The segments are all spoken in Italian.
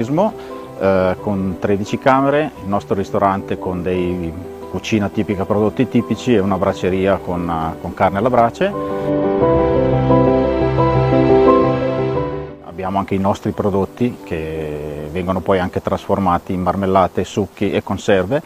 Cosmo, con 13 camere, il nostro ristorante con dei cucina tipica, prodotti tipici, e una braceria con carne alla brace. Abbiamo anche i nostri prodotti che vengono poi anche trasformati in marmellate, succhi e conserve.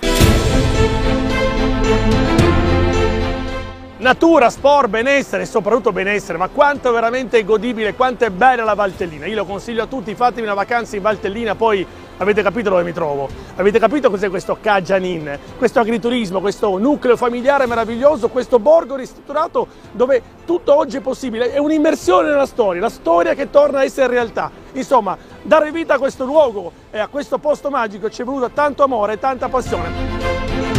Natura, sport, benessere, soprattutto benessere, ma quanto è veramente godibile, quanto è bella la Valtellina. Io lo consiglio a tutti, fatevi una vacanza in Valtellina, poi avete capito dove mi trovo, avete capito cos'è questo Caggianin, questo agriturismo, questo nucleo familiare meraviglioso, questo borgo ristrutturato dove tutto oggi è possibile, è un'immersione nella storia, la storia che torna a essere realtà. Insomma, dare vita a questo luogo e a questo posto magico ci è voluto tanto amore e tanta passione.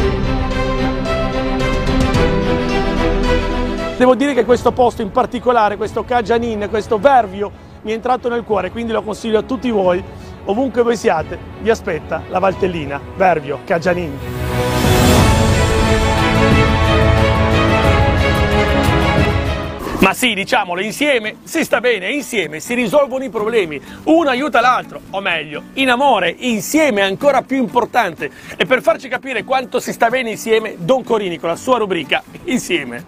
Devo dire che questo posto in particolare, questo Caggianin, questo Vervio, mi è entrato nel cuore, quindi lo consiglio a tutti voi, ovunque voi siate, vi aspetta la Valtellina, Vervio, Caggianin. Ma sì, diciamolo, insieme si sta bene, insieme si risolvono i problemi, uno aiuta l'altro, o meglio, in amore, insieme è ancora più importante. E per farci capire quanto si sta bene insieme, Don Corini con la sua rubrica Insieme.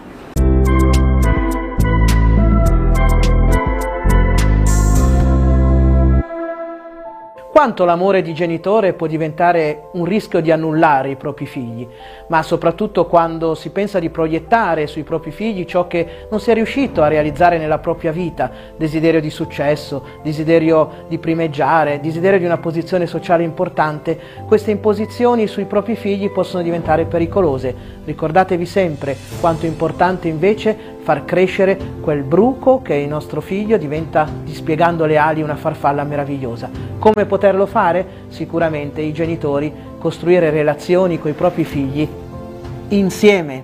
Quanto l'amore di genitore può diventare un rischio di annullare i propri figli, ma soprattutto quando si pensa di proiettare sui propri figli ciò che non si è riuscito a realizzare nella propria vita, desiderio di successo, desiderio di primeggiare, desiderio di una posizione sociale importante, queste imposizioni sui propri figli possono diventare pericolose. Ricordatevi sempre quanto è importante invece far crescere quel bruco che il nostro figlio diventa, dispiegando le ali, una farfalla meravigliosa. Come poterlo fare? Sicuramente i genitori costruire relazioni con i propri figli insieme.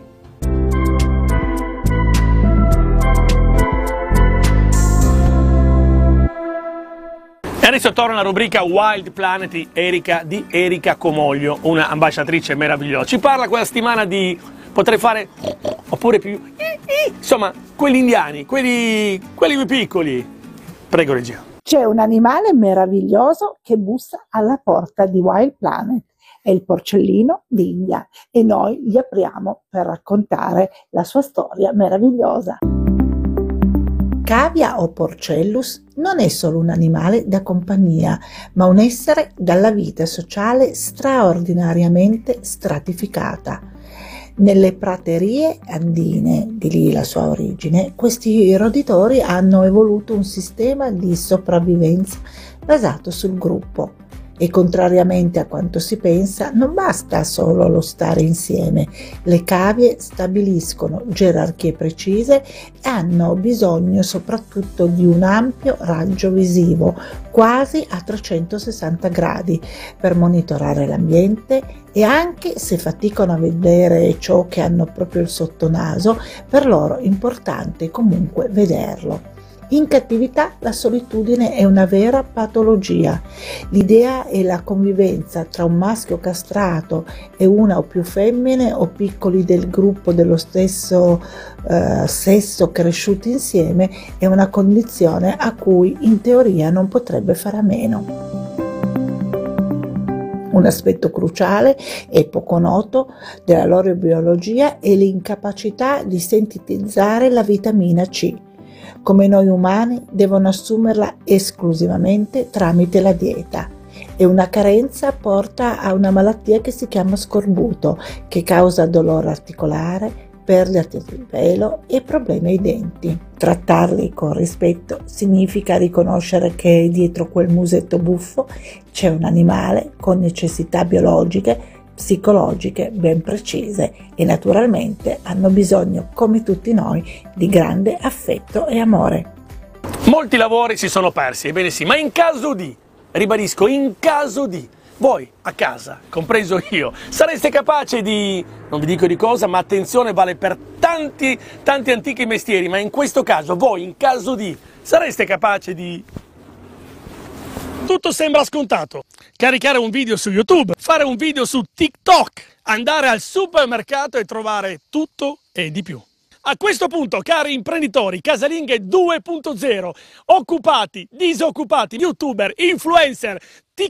E adesso torna la rubrica Wild Planet di Erika Comoglio, una ambasciatrice meravigliosa. Ci parla quella settimana di potrei fare, oppure più, insomma, quelli indiani, quelli più piccoli. Prego, regia. C'è un animale meraviglioso che bussa alla porta di Wild Planet, è il porcellino d'India, e noi gli apriamo per raccontare la sua storia meravigliosa. Cavia o Porcellus non è solo un animale da compagnia, ma un essere dalla vita sociale straordinariamente stratificata. Nelle praterie andine, di lì la sua origine, questi roditori hanno evoluto un sistema di sopravvivenza basato sul gruppo. E contrariamente a quanto si pensa, non basta solo lo stare insieme. Le cavie stabiliscono gerarchie precise e hanno bisogno soprattutto di un ampio raggio visivo, quasi a 360 gradi, per monitorare l'ambiente, e anche se faticano a vedere ciò che hanno proprio il sottonaso, per loro è importante comunque vederlo. In cattività la solitudine è una vera patologia. L'idea è la convivenza tra un maschio castrato e una o più femmine o piccoli del gruppo dello stesso sesso cresciuti insieme è una condizione a cui in teoria non potrebbe fare a meno. Un aspetto cruciale e poco noto della loro biologia è l'incapacità di sintetizzare la vitamina C. Come noi umani devono assumerla esclusivamente tramite la dieta, e una carenza porta a una malattia che si chiama scorbuto, che causa dolore articolare, perdita del pelo e problemi ai denti. Trattarli con rispetto significa riconoscere che dietro quel musetto buffo c'è un animale con necessità biologiche, psicologiche ben precise, e naturalmente hanno bisogno, come tutti noi, di grande affetto e amore. Molti lavori si sono persi, ebbene sì, ma in caso di, ribadisco, in caso di, voi a casa, compreso io, sareste capaci di, non vi dico di cosa, ma attenzione, vale per tanti antichi mestieri, ma in questo caso voi, in caso di, sareste capaci di... Tutto sembra scontato. Caricare un video su YouTube, fare un video su TikTok, andare al supermercato e trovare tutto e di più. A questo punto, cari imprenditori, casalinghe 2.0, occupati, disoccupati, youtuber, influencer,